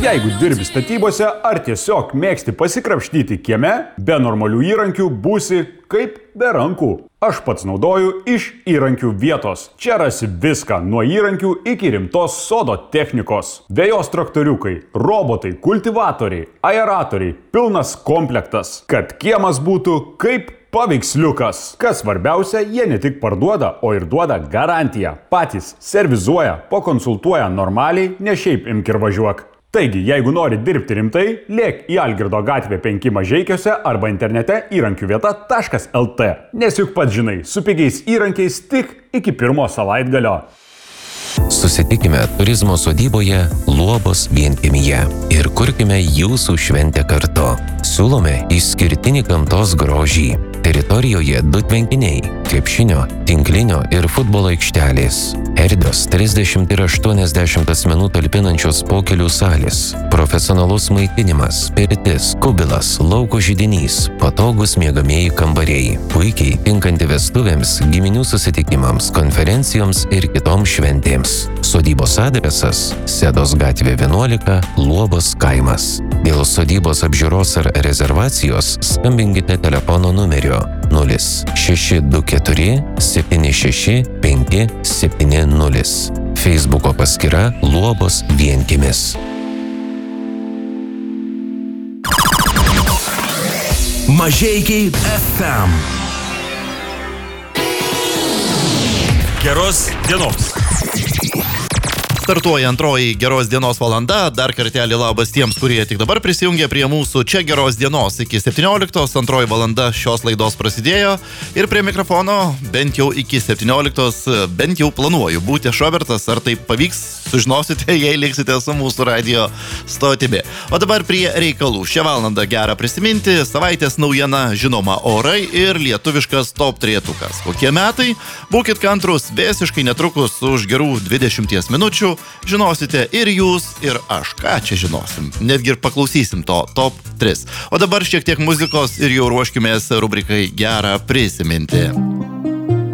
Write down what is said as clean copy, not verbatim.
Jeigu dirbi statybose ar tiesiog mėgsti pasikrapštyti kieme, be normalių įrankių būsi kaip be rankų. Aš pats naudoju iš įrankių vietos. Čia rasi viską nuo įrankių iki rimtos sodo technikos. Vejos traktoriukai, robotai, kultivatoriai, aeratoriai, pilnas komplektas, kad kiemas būtų kaip paveiksliukas. Kas svarbiausia, jie ne tik parduoda, o ir duoda garantiją. Patys servizuoja, pakonsultuoja normaliai, ne šiaip imk ir važiuok. Taigi, jeigu nori dirbti rimtai, lėk į Algirdo gatvę 5 Mažeikiuose arba internete įrankiuvieta.lt. Nes juk pats žinai, su pigiais įrankiais tik iki 1 savaitgalio. Susitikime turizmo sodyboje Luobos vienkiemyje ir kurkime jūsų šventę kartu. Siūlome išskirtinį gamtos grožį. Teritorijoje 2 tvenkiniai, krepšinio, tinklinio ir futbolo aikštelės. Erdvios 30 ir 80 asmenų talpinančios pokelių salės. Profesionalus maitinimas, pirtis, kubilas, lauko židinys, patogus miegamieji kambariai. Puikiai tinkanti vestuvėms, giminių susitikimams, konferencijoms ir kitoms šventėms. Sodybos adresas – Sedos gatvė 11, Luobos kaimas. Dėl sodybos apžiūros ar rezervacijos skambinkite telefono numeriu 0624 76 570. Feisbuko paskyra Luobos vienkiemis. Mažeikiai FM. Geros dienos. Startuoja antroji geros dienos valanda. Dar kartelį labas tiems, kurie tik dabar prisijungė prie mūsų. Čia geros dienos iki 17. Antroji valanda šios laidos prasidėjo. Ir prie mikrofono bent jau iki 17. Bent jau planuoju būti Šobertas. Ar tai pavyks, sužinosite, jei liksite su mūsų radio stotimi. O dabar prie reikalų. Šią valandą gera prisiminti. Savaitės naujiena, žinoma, orai ir lietuviškas top trietukas. Kokie metai? Būkit kantrus, visiškai netrukus už gerų 20 minučių. Žinosite ir jūs, ir aš. Ką čia žinosim? Netgi ir paklausysim to top 3. O dabar šiek tiek muzikos ir jau ruoškimės rubrikai Gera prisiminti.